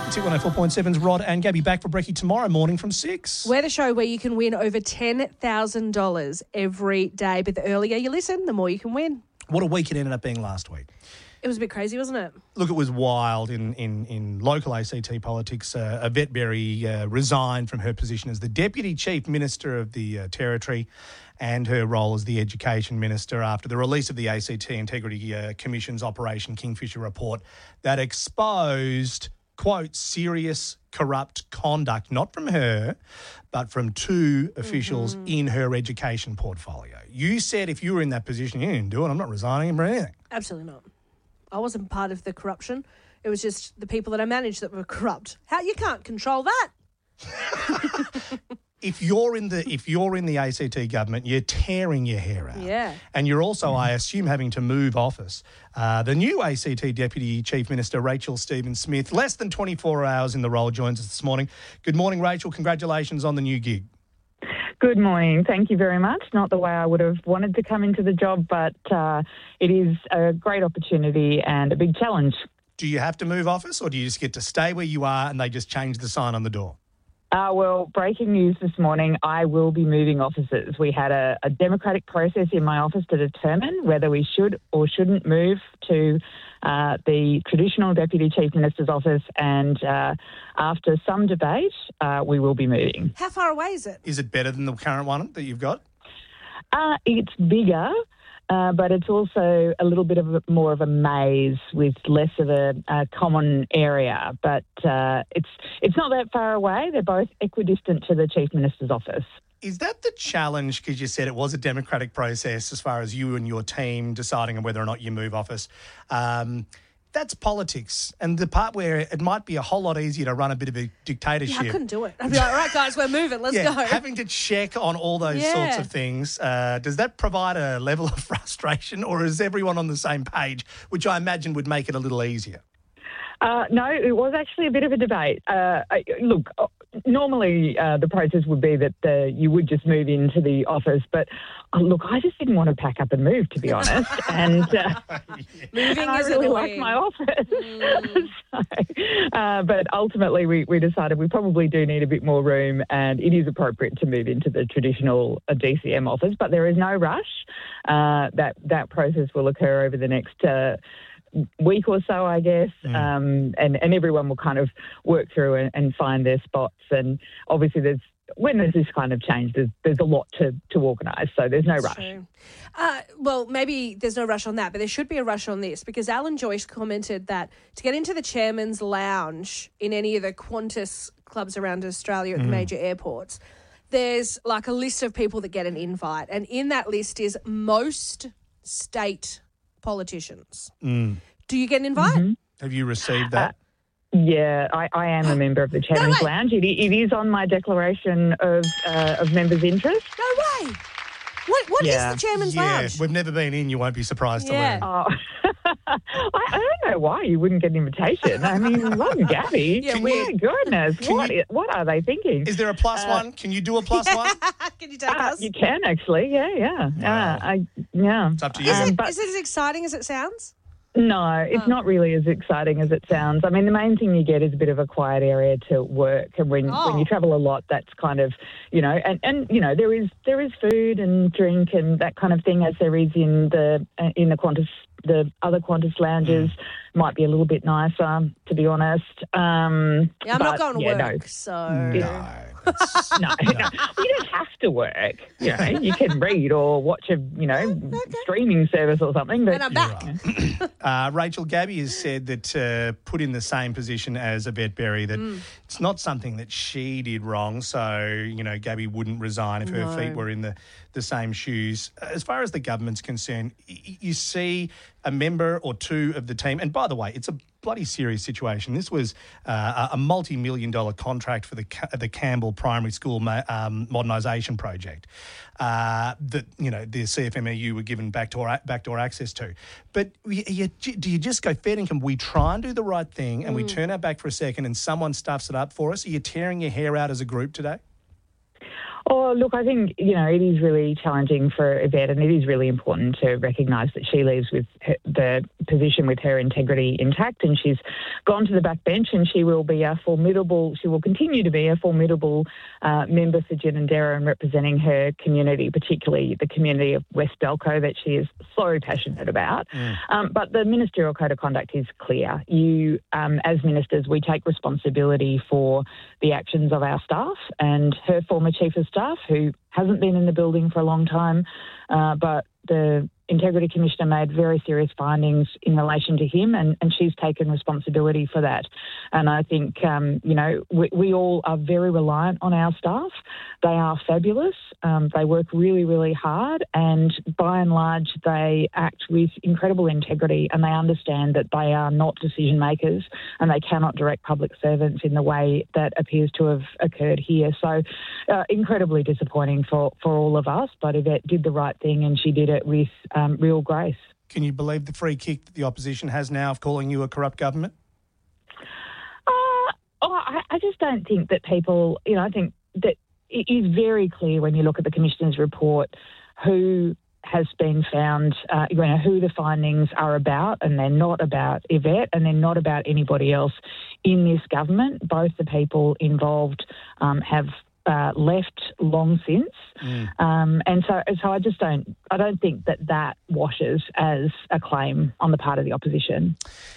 It's Hit 104.7's Rod and Gabby back for brekkie tomorrow morning from 6. We're the show where you can win over $10,000 every day. But the earlier you listen, the more you can win. What a week it ended up being last week. It was a bit crazy, wasn't it? Look, it was wild in local ACT politics. Yvette Berry resigned from her position as the Deputy Chief Minister of the Territory and her role as the Education Minister after the release of the ACT Integrity Commission's Operation Kingfisher report that exposed, quote, serious corrupt conduct, not from her, but from two officials in her education portfolio. You said if you were in that position, you didn't do it. I'm not resigning for anything. Absolutely not. I wasn't part of the corruption. It was just the people that I managed that were corrupt. How you can't control that? If you're in the ACT government, you're tearing your hair out. Yeah. And you're also, I assume, having to move office. The new ACT Deputy Chief Minister, Rachel Stephen-Smith, less than 24 hours in the role, joins us this morning. Good morning, Rachel. Congratulations on the new gig. Good morning. Thank you very much. Not the way I would have wanted to come into the job, but it is a great opportunity and a big challenge. Do you have to move office or do you just get to stay where you are and they just change the sign on the door? Well, breaking news this morning, I will be moving offices. We had a democratic process in my office to determine whether we should or shouldn't move to the traditional Deputy Chief Minister's office, and after some debate, we will be moving. How far away is it? Is it better than the current one that you've got? It's bigger. But it's also a little bit more of a maze with less of a common area. But it's not that far away. They're both equidistant to the Chief Minister's office. Is that the challenge, because you said it was a democratic process as far as you and your team deciding on whether or not you move office? That's politics, and the part where it might be a whole lot easier to run a bit of a dictatorship. Yeah, I couldn't do it. I'd be like, all right, guys, we're moving. Let's go. Having to check on all those sorts of things, does that provide a level of frustration, or is everyone on the same page, which I imagine would make it a little easier? No, it was actually a bit of a debate. Look, normally the process would be that you would just move into the office, but look, I just didn't want to pack up and move, to be honest. And moving I is really annoying. like my office. But ultimately we decided we probably do need a bit more room, and it is appropriate to move into the traditional DCM office, but there is no rush. That process will occur over the next week or so, I guess, and everyone will kind of work through and find their spots. And obviously when there's this kind of change, there's a lot to organise, so there's no rush. True. Well, maybe there's no rush on that, but there should be a rush on this, because Alan Joyce commented that to get into the chairman's lounge in any of the Qantas clubs around Australia at the major airports, there's like a list of people that get an invite, and in that list is most state politicians. Do you get an invite? Mm-hmm. Have you received that? Yeah, I am a member of the Chairman's Lounge. It is on my declaration of members' interest. No way. What is the Chairman's Lounge? We've never been in. You won't be surprised to learn. Oh. I don't know why you wouldn't get an invitation. I mean, Rod and Gabby, my goodness, what are they thinking? Is there a plus one? Can you do a plus one? Can you take us? You can actually, yeah. Wow. It's up to you. Is it as exciting as it sounds? No, it's not really as exciting as it sounds. I mean, the main thing you get is a bit of a quiet area to work, and when you travel a lot, that's kind of, and there is food and drink and that kind of thing, as there is in the Qantas, the other Qantas lounges. Might be a little bit nicer, to be honest. I'm not going to work, so... No. You don't have to work. You can read or watch a, streaming service or something. But, and I'm back. Rachel, Gabby has said that put in the same position as Yvette Berry, that it's not something that she did wrong. So, Gabby wouldn't resign if her feet were in the same shoes. As far as the government's concerned, you see a member or two of the team, and by the way, it's a bloody serious situation. This was a multi-million-dollar contract for the Campbell Primary School modernisation project that the CFMEU were given backdoor access to. But do you just go fair income? We try and do the right thing, and we turn our back for a second, and someone stuffs it up for us. Are you tearing your hair out as a group today? Oh, look, I think, it is really challenging for Yvette, and it is really important to recognise that she leaves with the position with her integrity intact, and she's gone to the backbench, and she will continue to be a formidable member for Ginninderra and representing her community, particularly the community of West Belco that she is so passionate about. But the ministerial code of conduct is clear. You, as ministers, we take responsibility for the actions of our staff, and her former chief of staff, who hasn't been in the building for a long time, but the Integrity Commissioner made very serious findings in relation to him, and she's taken responsibility for that. And I think, we all are very reliant on our staff. They are fabulous. They work really, really hard, and by and large, they act with incredible integrity, and they understand that they are not decision makers and they cannot direct public servants in the way that appears to have occurred here. So incredibly disappointing for all of us, but Yvette did the right thing, and she did it with real grace. Can you believe the free kick that the opposition has now of calling you a corrupt government? I just don't think that people, I think that it is very clear when you look at the Commissioner's report who has been found, who the findings are about, and they're not about Yvette, and they're not about anybody else in this government. Both the people involved have left long since, and so I don't think that washes as a claim on the part of the opposition.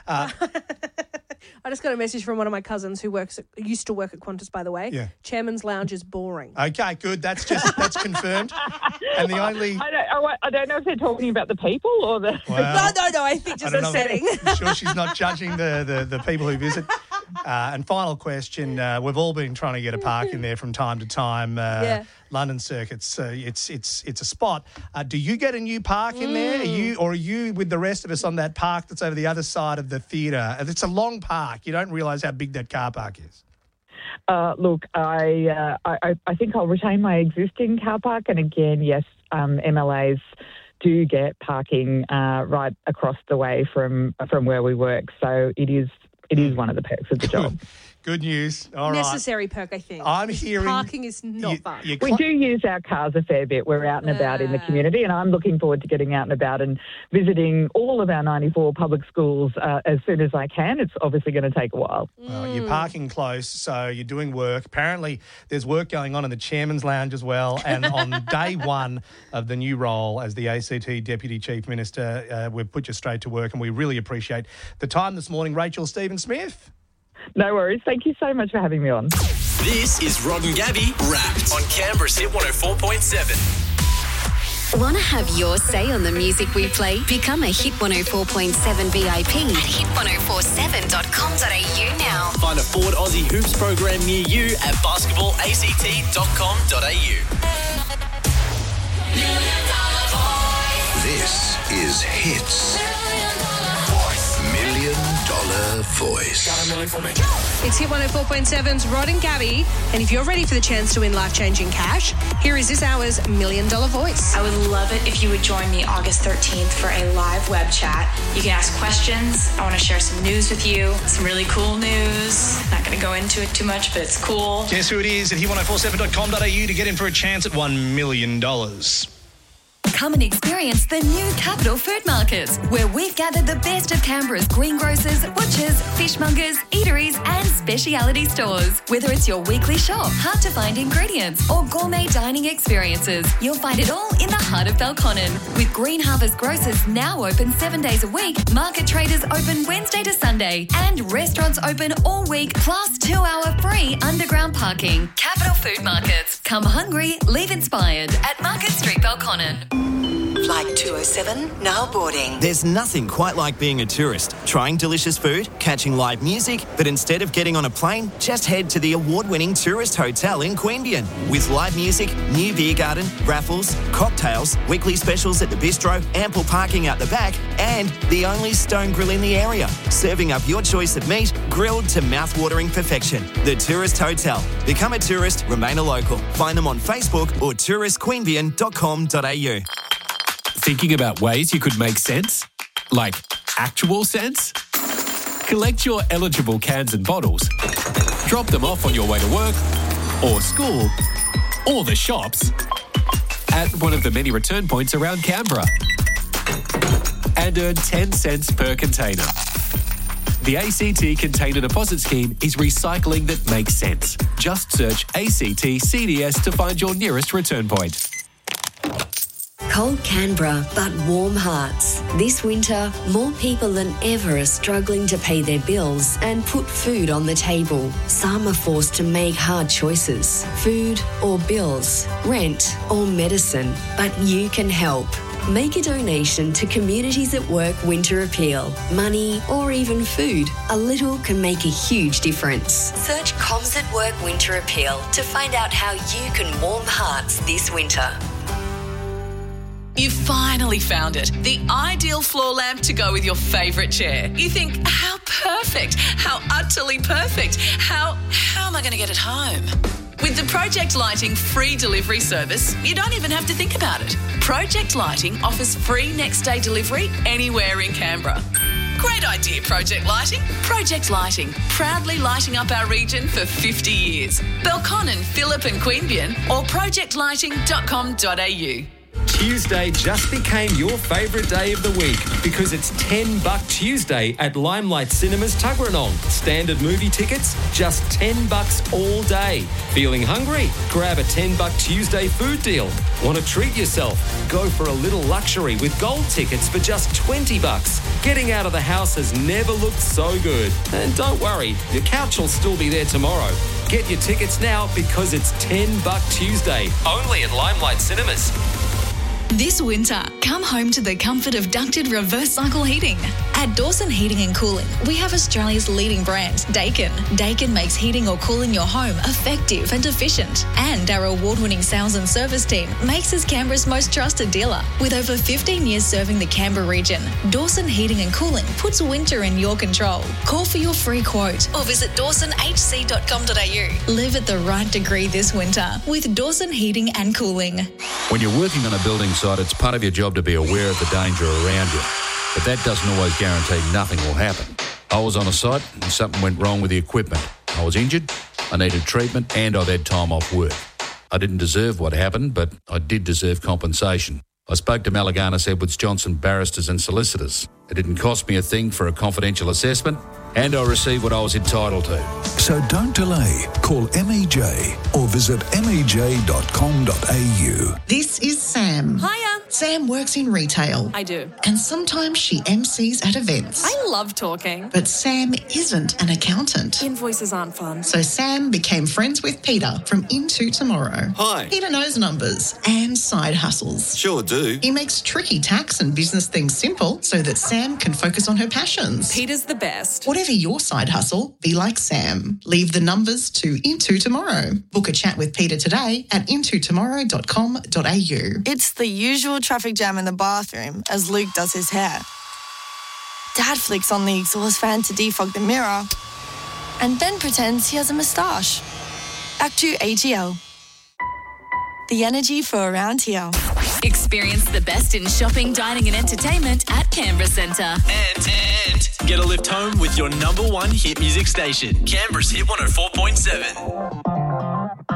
I just got a message from one of my cousins who used to work at Qantas, by the way. Yeah. Chairman's Lounge is boring. Okay, good. That's confirmed. And the only... I don't know if they're talking about the people or the... Well, No, I think just the setting. I'm sure she's not judging the people who visit. And final question, we've all been trying to get a park in there from time to time. London Circuit's, it's a spot. Do you get a new park in there? Are you with the rest of us on that park that's over the other side of the theatre? It's a long park. You don't realise how big that car park is. Look, I think I'll retain my existing car park, and again, yes, MLAs do get parking right across the way from where we work. So it is one of the perks of the job. Good news. All right. Necessary perk, I think. I'm hearing... Parking is not fun. We do use our cars a fair bit. We're out and about in the community, and I'm looking forward to getting out and about and visiting all of our 94 public schools as soon as I can. It's obviously going to take a while. Well, you're parking close, so you're doing work. Apparently, there's work going on in the Chairman's Lounge as well, and on day one of the new role as the ACT Deputy Chief Minister, we've put you straight to work, and we really appreciate the time this morning. Rachel Stephen-Smith. No worries. Thank you so much for having me on. This is Rod and Gabby Wrapped on Canberra's Hit 104.7. Want to have your say on the music we play? Become a Hit 104.7 VIP at hit1047.com.au now. Find a Ford Aussie Hoops program near you at basketballact.com.au. This is Hits. $1 Million Voice. It's Hit 104.7's Rod and Gabby, and if you're ready for the chance to win life-changing cash, here is this hour's $1 Million Voice. I would love it if you would join me August 13th for a live web chat. You can ask questions. I want to share some news with you, some really cool news. Not going to go into it too much, but it's cool. Guess who it is at hit1047.com.au to get in for a chance at $1 million. Come and experience the new Capital Food Market, where we've gathered the best of Canberra's greengrocers, butchers, fishmongers, eateries and speciality stores. Whether it's your weekly shop, hard-to-find ingredients or gourmet dining experiences, you'll find it all in the heart of Belconnen. With Green Harvest Grocers now open 7 days a week, market traders open Wednesday to Sunday and restaurants open all week plus 2-hour free underground parking. Capital Food Markets. Come hungry, leave inspired at Market Street, Belconnen. Flight 207, now boarding. There's nothing quite like being a tourist, trying delicious food, catching live music, but instead of getting on a plane, just head to the award-winning Tourist Hotel in Queanbeyan. With live music, new beer garden, raffles, cocktails, weekly specials at the bistro, ample parking out the back, and the only stone grill in the area, serving up your choice of meat, grilled to mouth-watering perfection. The Tourist Hotel. Become a tourist, remain a local. Find them on Facebook or touristqueanbeyan.com.au. Thinking about ways you could make sense? Like actual sense? Collect your eligible cans and bottles, drop them off on your way to work or school, or the shops at one of the many return points around Canberra and earn 10 cents per container. The ACT Container Deposit Scheme is recycling that makes sense. Just search ACT CDS to find your nearest return point. Cold Canberra, but warm hearts. This winter, more people than ever are struggling to pay their bills and put food on the table. Some are forced to make hard choices. Food or bills, rent or medicine. But you can help. Make a donation to Communities at Work Winter Appeal. Money or even food. A little can make a huge difference. Search Comms at Work Winter Appeal to find out how you can warm hearts this winter. You finally found it. The ideal floor lamp to go with your favourite chair. You think, how perfect, how utterly perfect, how am I going to get it home? With the Project Lighting free delivery service, you don't even have to think about it. Project Lighting offers free next day delivery anywhere in Canberra. Great idea, Project Lighting. Project Lighting, proudly lighting up our region for 50 years. Belconnen, Phillip and Queanbeyan or projectlighting.com.au. Tuesday just became your favourite day of the week because it's $10 Tuesday at Limelight Cinemas Tuggeranong. Standard movie tickets, just $10 all day. Feeling hungry? Grab a $10 Tuesday food deal. Want to treat yourself? Go for a little luxury with gold tickets for just $20. Getting out of the house has never looked so good. And don't worry, your couch will still be there tomorrow. Get your tickets now because it's $10 Tuesday, only at Limelight Cinemas. This winter, come home to the comfort of ducted reverse cycle heating. At Dawson Heating and Cooling, we have Australia's leading brand, Daikin. Daikin makes heating or cooling your home effective and efficient. And our award-winning sales and service team makes us Canberra's most trusted dealer. With over 15 years serving the Canberra region, Dawson Heating and Cooling puts winter in your control. Call for your free quote or visit dawsonhc.com.au. Live at the right degree this winter with Dawson Heating and Cooling. When you're working on a building site, it's part of your job to be aware of the danger around you. But that doesn't always guarantee nothing will happen. I was on a site and something went wrong with the equipment. I was injured, I needed treatment, and I've had time off work. I didn't deserve what happened, but I did deserve compensation. I spoke to Malaganas Edwards Johnson barristers and solicitors. It didn't cost me a thing for a confidential assessment, and I received what I was entitled to. So don't delay. Call MEJ or visit mej.com.au. This is Sam. Hiya. Sam works in retail. I do. And sometimes she MCs at events. I love talking. But Sam isn't an accountant. Invoices aren't fun. So Sam became friends with Peter from Into Tomorrow. Hi. Peter knows numbers and side hustles. Sure do. He makes tricky tax and business things simple so that Sam can focus on her passions. Peter's the best. Whatever your side hustle, be like Sam. Leave the numbers to Into Tomorrow. Book a chat with Peter today at intotomorrow.com.au. It's the usual traffic jam in the bathroom as Luke does his hair. Dad flicks on the exhaust fan to defog the mirror and then pretends he has a moustache. Act 2 AGL. The energy for around here. Experience the best in shopping, dining and entertainment at Canberra Centre. And get a lift home with your number one hit music station, Canberra's Hit 104.7.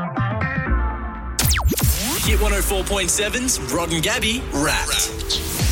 Hit 104.7's Rod and Gabby Wrapped.